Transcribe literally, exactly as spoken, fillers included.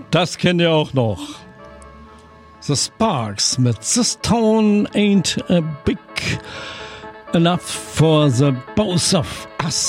Das kennt ihr auch noch. The Sparks mit This Town Ain't a Big Enough for the Both of Us.